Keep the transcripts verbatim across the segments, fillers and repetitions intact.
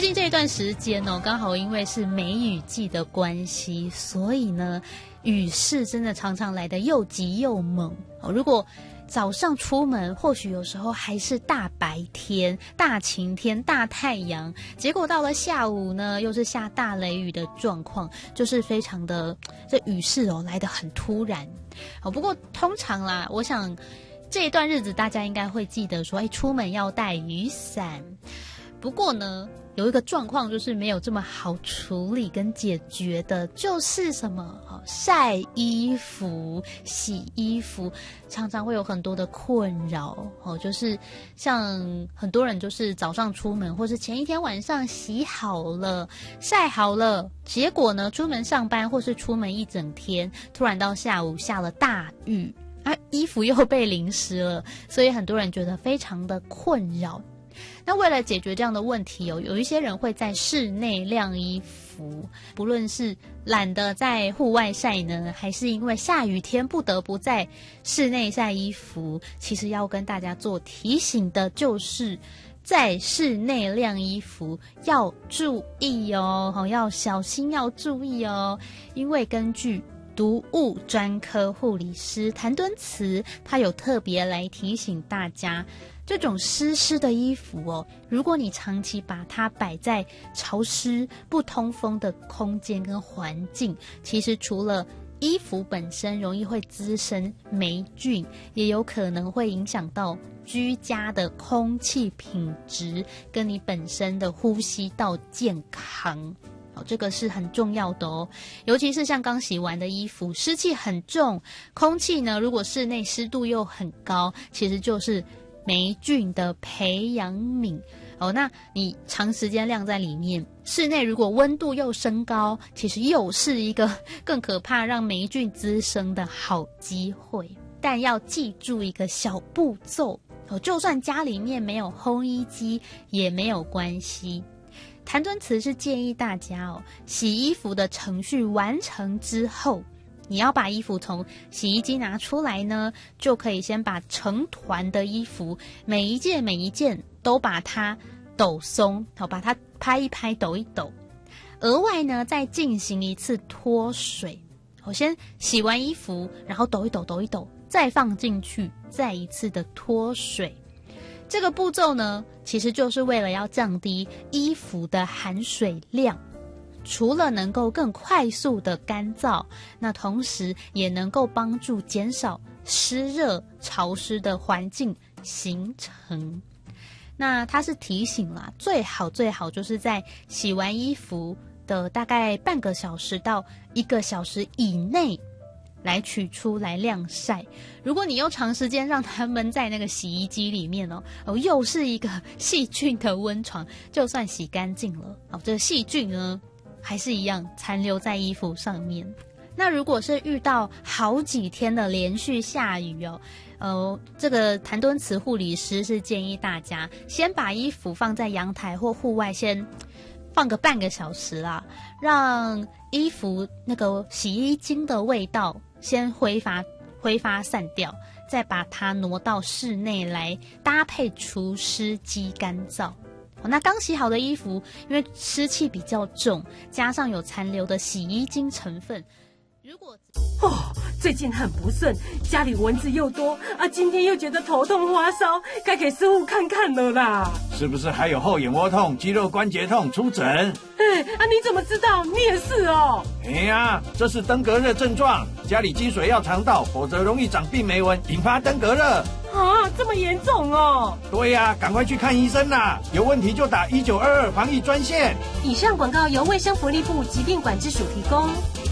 近这一段时间哦，刚好因为是梅雨季的关系，所以呢，雨势真的常常来得又急又猛哦。如果早上出门，或许有时候还是大白天、大晴天、大太阳，结果到了下午呢，又是下大雷雨的状况，就是非常的这雨势哦来得很突然哦。不过通常啦，我想这一段日子大家应该会记得说，哎，出门要带雨伞。不过呢，有一个状况就是没有这么好处理跟解决的，就是什么？晒衣服、洗衣服，常常会有很多的困扰哦。就是像很多人就是早上出门，或是前一天晚上洗好了、晒好了，结果呢，出门上班或是出门一整天，突然到下午下了大雨，啊，衣服又被淋湿了，所以很多人觉得非常的困扰。那为了解决这样的问题哦，有一些人会在室内晾衣服，不论是懒得在户外晒呢，还是因为下雨天不得不在室内晒衣服，其实要跟大家做提醒的就是，在室内晾衣服要注意哦，要小心，要注意哦，因为根据毒物专科护理师谭敦慈，他有特别来提醒大家，这种湿湿的衣服哦，如果你长期把它摆在潮湿不通风的空间跟环境，其实除了衣服本身容易会滋生霉菌，也有可能会影响到居家的空气品质跟你本身的呼吸道健康。哦，这个是很重要的哦，尤其是像刚洗完的衣服，湿气很重，空气呢，如果室内湿度又很高，其实就是霉菌的培养皿哦。那你长时间晾在里面，室内如果温度又升高，其实又是一个更可怕让霉菌滋生的好机会。但要记住一个小步骤哦，就算家里面没有烘衣机也没有关系。谭敦慈是建议大家哦，洗衣服的程序完成之后，你要把衣服从洗衣机拿出来呢，就可以先把成团的衣服每一件每一件都把它抖松，好，把它拍一拍抖一抖。额外呢再进行一次脱水，我先洗完衣服，然后抖一抖抖一抖，再放进去，再一次的脱水。这个步骤呢，其实就是为了要降低衣服的含水量，除了能够更快速的干燥，那同时也能够帮助减少湿热潮湿的环境形成。那它是提醒啦，最好最好就是在洗完衣服的大概半个小时到一个小时以内来取出来晾晒。如果你又长时间让它闷在那个洗衣机里面哦，哦又是一个细菌的温床，就算洗干净了哦，这个细菌呢还是一样残留在衣服上面。那如果是遇到好几天的连续下雨哦，呃，这个谭敦慈护理师是建议大家先把衣服放在阳台或户外先放个半个小时啦，让衣服那个洗衣精的味道先挥发挥发散掉，再把它挪到室内来搭配除湿机干燥。那刚洗好的衣服，因为湿气比较重，加上有残留的洗衣精成分，如果哦，最近很不顺，家里蚊子又多啊，今天又觉得头痛发烧，该给师傅看看了啦。 是不是还有后眼窝痛、肌肉关节痛？出诊。 哎啊，你怎么知道？你也是哦。 哎呀，这是登革热症状，家里积水要肠道，否则容易长病媒蚊，引发登革热。 啊，这么严重哦？ 对呀、啊，赶快去看医生啦！有问题就打一九二二防疫专线。 以上广告由卫生福利部疾病管制署提供。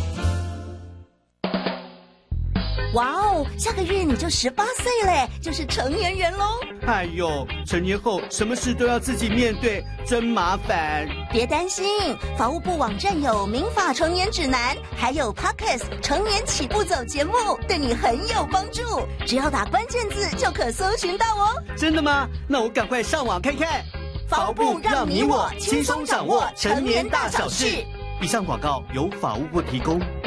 哇哦，下个月你就十八岁嘞，就是成年人喽！ 哎呦，成年后什么事都要自己面对，真麻烦。 别担心，法务部网站有民法成年指南，还有 Podcast 成年起步走节目，对你很有帮助。只要打关键字就可搜寻到哦。 真的吗？那我赶快上网看看。 法务部让你我轻松掌握成年大小事。 以上广告由法务部提供。